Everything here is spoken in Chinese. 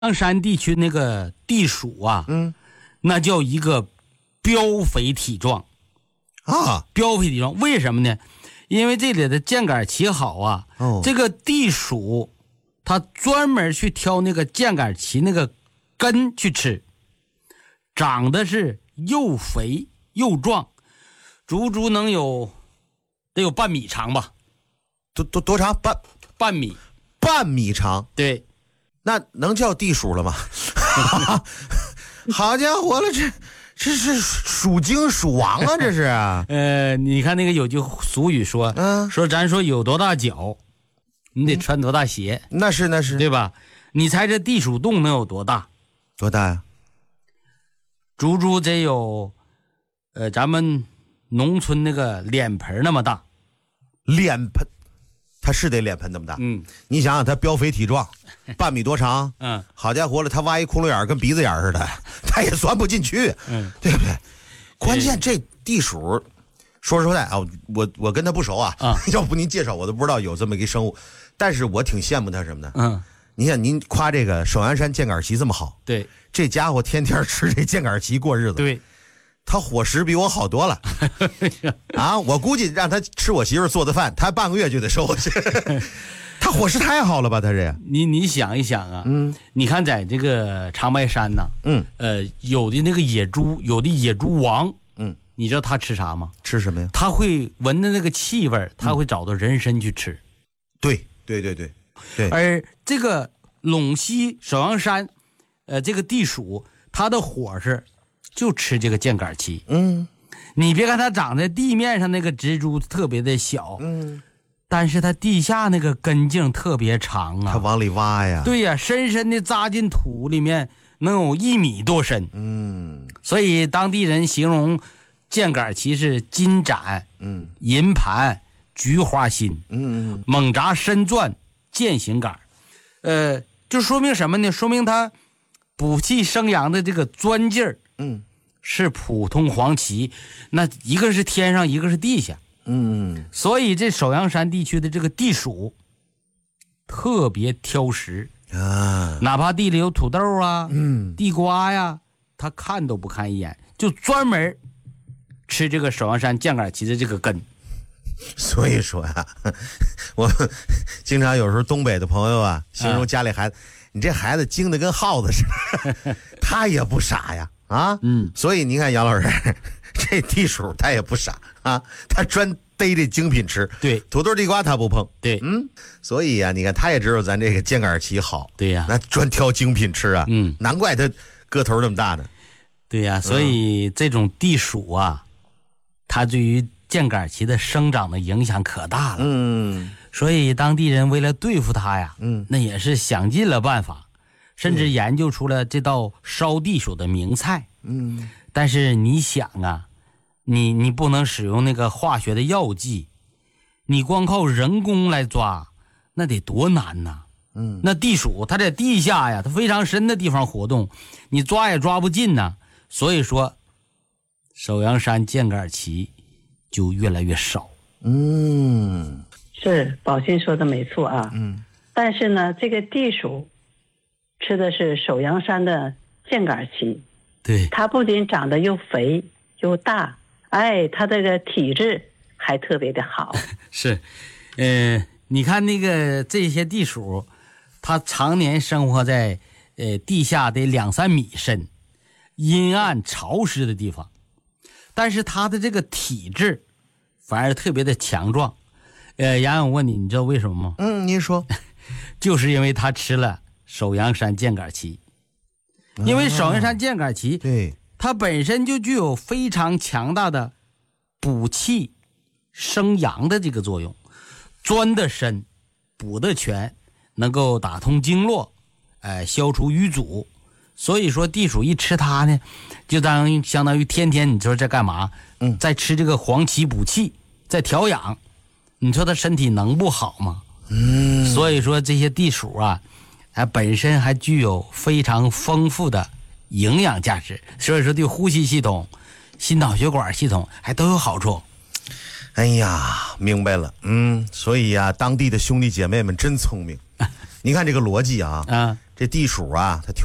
阳山地区那个地鼠啊，那叫一个膘肥体壮啊， 膘肥体壮。为什么呢？因为这里的箭杆旗好啊，这个地鼠它专门去挑那个箭杆旗那个根去吃，长得是又肥又壮，足足能得有半米长吧？ 多长？ 半米， 半米长。 对， 那能叫地鼠了吗？好家伙了，这是属精属王啊，这是。 你看那个有句俗语说，说咱说有多大脚，你得穿多大鞋。 那是， 对吧？你猜这地鼠洞能有多大？ 多大呀？ 足足得有，咱们农村那个脸盆那么大。 脸盆，它是得脸盆那么大。你想想，它膘肥体壮，半米多长。好家伙了，它挖一窟窿眼跟鼻子眼似的，它也钻不进去。对不对？关键这地鼠，说实在啊，我跟它不熟啊。要不您介绍我都不知道有这么一个生物，但是我挺羡慕它什么的。你看您夸这个首阳山箭杆旗这么好， 对， 这家伙天天吃这箭杆旗过日子。 对。 他伙食比我好多了啊！我估计让他吃我媳妇做的饭，他半个月就得瘦下去。他伙食太好了吧？他这你想一想啊，你看在这个长白山呢，有的那个野猪，有的野猪王，你知道他吃啥吗？ 吃什么呀？ 他会闻的那个气味，他会找到人参去吃。 对。 而这个陇西首阳山，这个地鼠，它的伙食就吃这个箭杆旗。你别看它长在地面上那个蜘蛛特别的小，但是它地下那个根茎特别长啊， 它往里挖呀。 对呀，深深的扎进土里面，能有1米多深。所以当地人形容箭杆旗是金盏、银盘、菊花心，猛扎深钻箭形杆。就说明什么呢？说明它补气生阳的这个钻劲儿，是普通黄旗，那一个是天上，一个是地下。所以这首阳山地区的这个地鼠特别挑食啊，哪怕地里有土豆啊、地瓜呀，他看都不看一眼，就专门吃这个首阳山箭杆旗的这个根。 所以说呀，我经常有时候东北的朋友啊，形容家里孩子，你这孩子精的跟耗子似的，他也不傻呀。所以你看杨老师，这地鼠他也不傻啊，他专逮这精品吃。 对， 土豆地瓜他不碰。 对， 所以呀，你看他也知道咱这个箭杆旗好。 对呀， 那专挑精品吃啊。难怪他个头那么大呢。 对呀，所以这种地鼠啊，它对于箭杆旗的生长的影响可大了。所以当地人为了对付它呀，那也是想尽了办法。甚至研究出了这道烧地鼠的名菜。但是你想啊，你不能使用那个化学的药剂，你光靠人工来抓，那得多难呐。那地鼠它在地下呀，它非常深的地方活动，你抓也抓不进呐。所以说首阳山箭杆旗就越来越少。 是宝信说的没错啊。但是呢，这个地鼠吃的是首阳山的箭杆旗。 对， 它不仅长得又肥又大，它这个体质还特别的好。 是，你看那个这些地鼠，它常年生活在地下得2-3米深、阴暗潮湿的地方，但是它的这个体质反而特别的强壮。杨洋，我问你，你知道为什么吗？ 您说。 就是因为它吃了首阳山箭杆旗。因为首阳山箭杆旗， 对， 它本身就具有非常强大的补气生阳的这个作用，钻得深，补得全，能够打通经络，消除瘀阻。所以说地鼠一吃它呢，就相当于天天你说在干嘛？在吃这个黄芪补气，在调养。你说它身体能不好吗？所以说这些地鼠啊，本身还具有非常丰富的营养价值，所以说对呼吸系统、心脑血管系统还都有好处。 哎呀，明白了。所以呀，当地的兄弟姐妹们真聪明。 你看这个逻辑啊， 啊， 这地鼠啊，它